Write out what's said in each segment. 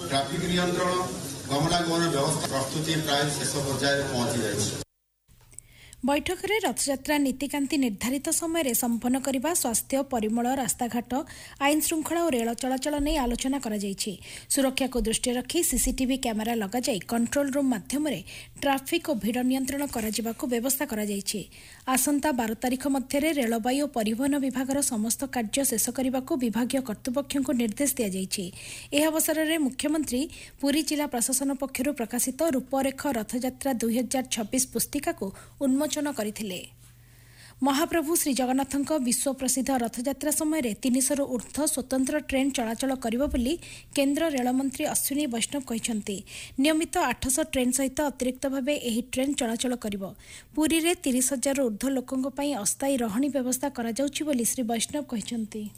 Traffic नियंत्रण गमनागमन व्यवस्था प्रस्तुति प्राय शेष पर्यायर पहुंची जाइए। बैठक में रथयात्रा नीतिकांति निर्धारित समय संपन्न करने स्वास्थ्य परिमल रास्ताघाट आईन श्रृंखला और रेल चलाचल नहीं आलोचना करा जायछि। सुरक्षा को दृष्टि रखी सीसीटीवी कैमेरा लगाई कंट्रोल रूम माध्यम ट्राफिक और भीड़ नियंत्रण कराजिबाकु व्यवस्था करा जायछि। आसंता 12 तारिख मध्य रेलवाई और परिवहन विभागर समस्त कार्य शेष करने को विभागीय कर्तृपक्षों को निर्देश दिया जायछि। एह अवसर में मुख्यमंत्री पुरी जिला प्रशासन पक्षरु प्रकाशित रूपरेख रथयात्रा 2026 पुस्तिका को उन्मोचन करथिले। महाप्रभु श्री जगन्नाथଙ୍କ विश्व प्रसिद्ध रथयात्रा समय 300 ऊर्ध्व स्वतंत्र ट्रेन चलाचल करिबो बोली केन्द्र रेलमंत्री अश्विनी वैष्णव कहिसंती। नियमित 800 ट्रेन सहित अतिरिक्त भावे एही ट्रेन चलाचल करिबो। पुरी रे 30,000 ऊर्ध्व लोकंक पई अस्थायी रहणी व्यवस्था करा जाउछि बोली श्री वैष्णव कहिसंती।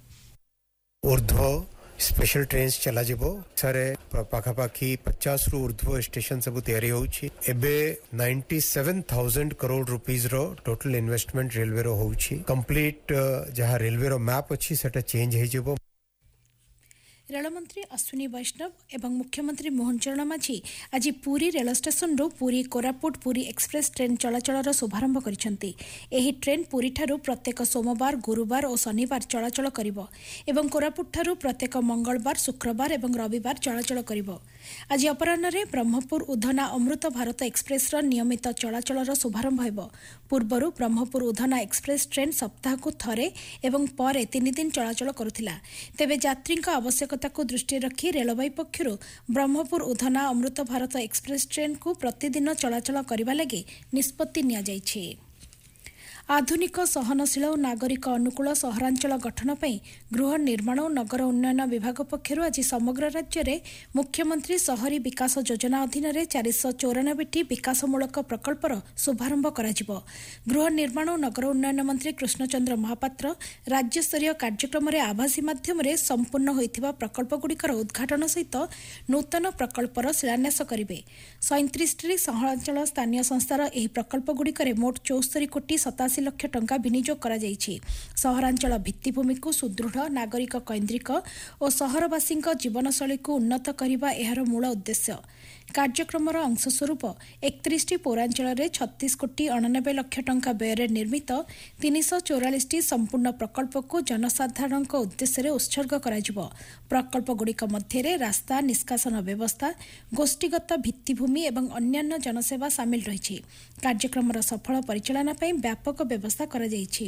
ऊर्ध्व स्पेशल ट्रेन्स चला जिवो सारे पाखापाखी 50 रु ऊर्ध्व स्टेशन सब तैयारी होउछि। एबे 97,000 करोड़ रुपीस रो टोटल इन्वेस्टमेंट रेलवे रो होउछि। कंप्लीट जहां रेलवे रो मैप अछि सेटा चेंज हे जिवो। रेलमंत्री अश्विनी वैष्णव एवं मुख्यमंत्री मोहन चरण माझी आज पुरी रेल स्टेशन रू पुरी कोरापुट पुरी एक्सप्रेस ट्रेन चलाचल शुभारंभ करिसेंती। एही ट्रेन पुरी ठारू प्रत्येक सोमवार गुरुवार और शनिवार चलाचल करिवो एवं कोरापुट ठारू प्रत्येक मंगलवार शुक्रवार एवं रविवार चलाचल करिवो। आज अपराह्न ब्रह्मपुर उधना अमृत भारत एक्सप्रेस नियमित चलाचल शुभारंभ हेबो। पूर्वरु ब्रह्मपुर उधना एक्सप्रेस ट्रेन सप्ताह को थरे एवं परे 3 दिन चलाचल करुथिला। तेबे यात्री आवश्यकता को दृष्टि रखी रेलवाई पक्षरु ब्रह्मपुर उधना अमृत भारत एक्सप्रेस ट्रेन को प्रतिदिन चलाचल करने लगी निष्पत्ति निया जायछि। आधुनिक सहनशील और नागरिक अनुकूल सहरांचल गठन पर गृह निर्माण और नगर उन्नयन विभाग पक्षर आज समग्र राज्य में मुख्यमंत्री शहरी विकास योजना अधीन 494टी विकासमूलक प्रकल्पर शुभारंभ कराजिबो। गृह निर्माण और नगर उन्नयन मंत्री कृष्णचंद्र महापात्र राज्यस्तरीय कार्यक्रम आभासी माध्यम संपूर्ण होइथिबा प्रकल्पगुड़िकर उद्घाटन सहित नूतन प्रकल्पर शिलान्यास करेंगे। 37टी सहरांचल स्थानीय संस्थार एही प्रकल्पगुड़िकर मोट 74 कोटी 87 लाख टंका विनियोग करा जायछि। सहरांचल भित्तिभूमि को सुदृढ़ नागरिक कैन्द्रिक और सहरवासी जीवनशैली को उन्नत करने एहार मूल उद्देश्य। कार्यक्रमर अंशस्वरूप 31टी पौरांचल 36 कोटी 89 लाख टंका व्यय निर्मित 344टी संपूर्ण प्रकल्प को जनसाधारण उद्देश्य उत्सर्ग करा। प्रकल्पगुड़िक मध्य रास्ता निष्कासन व्यवस्था गोष्ठीगत भित्तिभूमि एवं अन्यान्य जनसेवा सामिल रही। कार्यक्रमर सफल परिचालना पई व्यापक व्यवस्था करा जायछि।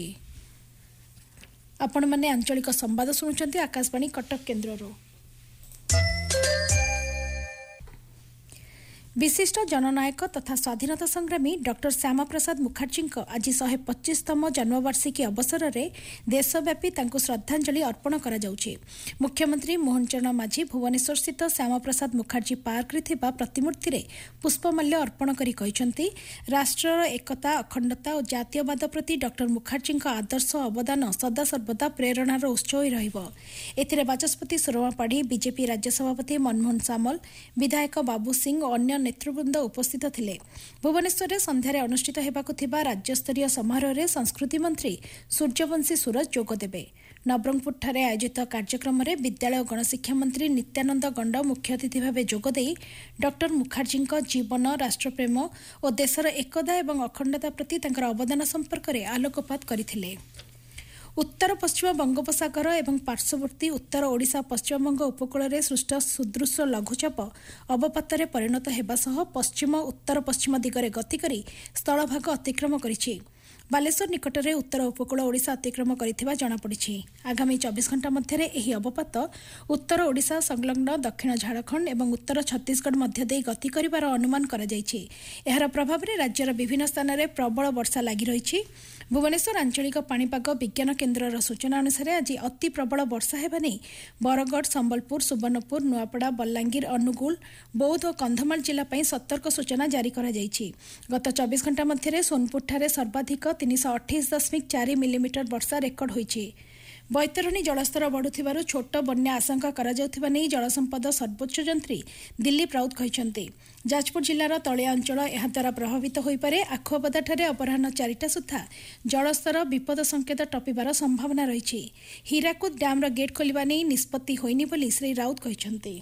आपण माने आंचलिक संवाद सुनुचंती आकाशवाणी कटक केन्द्ररो। विशिष्ट जननायक तथा स्वाधीनता संग्रामी डॉक्टर श्यामा प्रसाद मुखर्जी आज 125तम जन्मवार्षिकी अवसर में देशव्यापी श्रद्धांजलि अर्पण करा जाउछि। मुख्यमंत्री मोहन चरण माझी भुवनेश्वर स्थित श्यामा प्रसाद मुखर्जी पार्क रे थिबा प्रतिमूर्ति रे पुष्पमाल्य अर्पण करी कहिसंती राष्ट्रर एकता अखंडता और जातीयवाद प्रति डॉक्टर मुखर्जी आदर्श अवदान सदा सर्वदा प्रेरणार उत्स होई रहिबो। एथिरे बाचस्पति सुरमा पाढ़ी बीजेपी राज्य सभापति मनमोहन सामल विधायक बाबू सिंह और अन्य नेतृवृंद उपस्थित थिले। भुवनेश्वर में संध्यार अनुष्ठित हेबाकु थिबा राज्यस्तरीय समारोह में संस्कृति मंत्री सूर्यवंशी सूरज जोगदेबे। नवरंगपुर आयोजित कार्यक्रम में विद्यालय और गणशिक्षा मंत्री नित्यानंद गंड मुख्य अतिथि भाव जोगदे डॉक्टर मुखर्जी जीवन राष्ट्रप्रेम और देशर एकता एवं अखंडता प्रति तांकर अवदान संपर्क में आलोकपात करथिले। उत्तर पश्चिम बंगोपसागर एवं पार्श्ववर्ती उत्तर ओडिशा पश्चिमबंग उपकूल में सृष्ट सुदृश्य लघुचाप अवपाତରେ परिणत हेबा सह पश्चिम उत्तर पश्चिम दिगरे गति करी स्थलभाग अतिक्रम करिछि। बालेश्वर निकट में उत्तर उपकूल ओडिशा अतिक्रम करिथिबा जଣାपड़िछि। आगामी 24 घंटा मध्य एही अवपात उत्तर ओडिशा संलग्न दक्षिण झारखंड एवं उत्तर छत्तीसगढ़ मध्य दे गति करिबार अनुमान करा जायछि। एहार प्रभाव में राज्यर विभिन्न स्थान में प्रबल वर्षा लागि रहिछि। भुवनेश्वर आंचलिक पाणीपाग विज्ञान केन्द्रर सूचना अनुसार आज अति प्रबल वर्षा हेबा नै बरगढ़ संबलपुर सुवर्णपुर नुआपड़ा बलांगीर अनुगुल बौद्ध और कंधमाल जिला पई सतर्क सूचना जारी करा जायछि। गत 24 घंटा मध्य सोनपुर ठारे सर्वाधिक 328.4 मिलीमीटर वर्षा रेकर्ड होईछि। बैतरणी जलस्तर बढ़ुथिबारु छोट बन्या आशंका करा जाउथिबा नै जलसंपद सर्वोच्च यंत्री दिलीप राउत कहिसंती। जाजपुर जिल्लार तଳିଆ अंचल ଏହା ଦ୍ୱାରା ପ୍ରଭାବିତ ହୋଇପାରେ। ଆଖୁଆପଦାଠାରେ ଅପରାହ୍ନ 4ଟା ସୁଦ୍ଧା ଜଳସ୍ତର ବିପଦ ସଂକେତ ଟପିବାର ସମ୍ଭାବନା ରହିଛି। ହୀରାକୁଦ ଡ୍ୟାମ୍ର ଗେଟ୍ ଖୋଲିବା ନେଇ ନିଷ୍ପତ୍ତି ହୋଇନି ବୋଲି ଶ୍ରୀ ରାଉତ କହିଛନ୍ତି।